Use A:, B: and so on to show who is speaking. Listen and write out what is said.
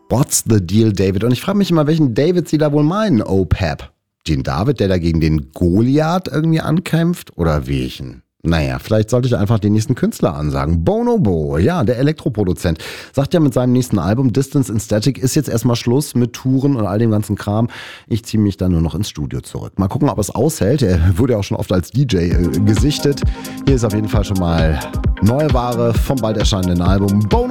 A: What's the deal, David? Und ich frage mich immer, welchen David sie da wohl meinen, oh Pep. Den David, der da gegen den Goliath irgendwie ankämpft? Oder welchen? Naja, vielleicht sollte ich einfach den nächsten Künstler ansagen. Bonobo, ja, der Elektroproduzent. Sagt ja mit seinem nächsten Album Distance in Static ist jetzt erstmal Schluss mit Touren und all dem ganzen Kram. Ich ziehe mich dann nur noch ins Studio zurück. Mal gucken, ob es aushält. Er wurde ja auch schon oft als DJ gesichtet. Hier ist auf jeden Fall schon mal neue Ware vom bald erscheinenden Album Bonobo.